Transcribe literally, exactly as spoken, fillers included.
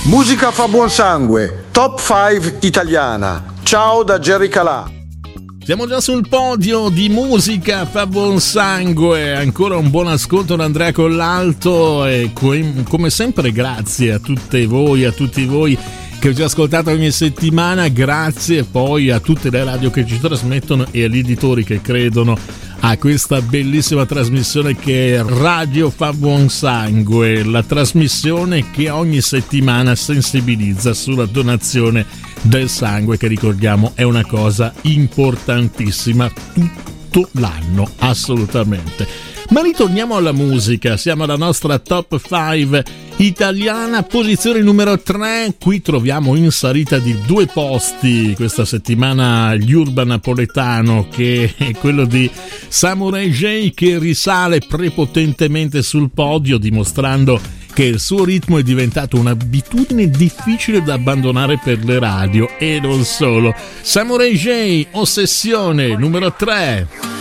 Musica fa buon sangue, top cinque italiana. Ciao da Jerry Calà. Siamo già sul podio di Musica fa buon sangue, ancora un buon ascolto da Andrea Collalto e come sempre grazie a tutte voi, a tutti voi che ci ascoltate ogni settimana, grazie poi a tutte le radio che ci trasmettono e agli editori che credono a questa bellissima trasmissione che è Radio fa buon sangue, la trasmissione che ogni settimana sensibilizza sulla donazione del sangue, che ricordiamo è una cosa importantissima tutto l'anno, assolutamente. Ma ritorniamo alla musica, siamo alla nostra top cinque italiana, posizione numero tre, qui troviamo in salita di due posti questa settimana gli Urban Napoletano, che è quello di Samurai J, che risale prepotentemente sul podio dimostrando che il suo ritmo è diventato un'abitudine difficile da abbandonare per le radio e non solo. Samurai J, Ossessione, numero tre.